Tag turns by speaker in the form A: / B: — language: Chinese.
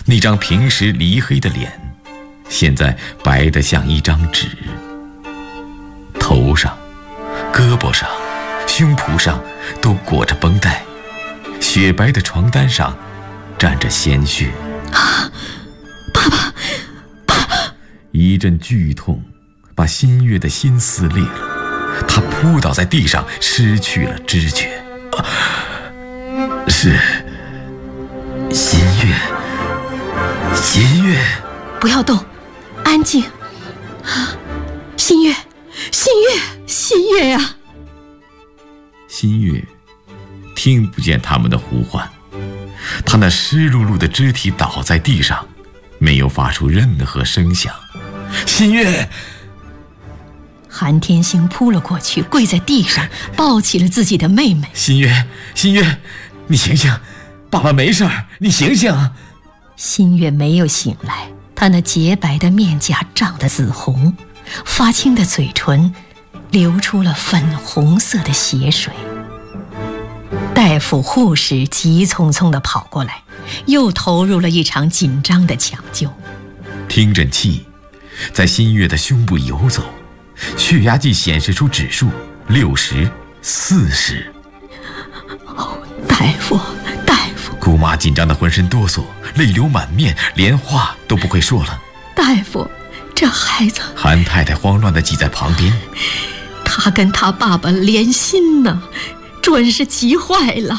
A: 那张平时离黑的脸，现在白得像一张纸。头上、胳膊上、胸脯上都裹着绷带，雪白的床单上沾着鲜血。
B: 爸爸，爸爸！
A: 一阵剧痛把新月的心撕裂了，他扑倒在地上，失去了知觉。是新月，新月！
B: 不要动，安静。新月，新月，新月呀！
A: 新月听不见他们的呼唤，他那湿漉漉的肢体倒在地上，没有发出任何声响。新月！
B: 韩天星扑了过去，跪在地上，抱起了自己的妹妹。
A: 新月，新月，你醒醒，爸爸没事儿，你醒醒。
B: 新月没有醒来，她那洁白的面颊涨得紫红，发青的嘴唇流出了粉红色的血水。大夫、护士急匆匆地跑过来，又投入了一场紧张的抢救。
A: 听诊器在新月的胸部游走，血压计显示出指数60、40。
B: 大夫，大夫！
A: 姑妈紧张得浑身哆嗦，泪流满面，连话都不会说了。
B: 大夫，这孩子……
A: 韩太太慌乱地挤在旁边，
B: 他跟他爸爸连心呢，准是急坏了。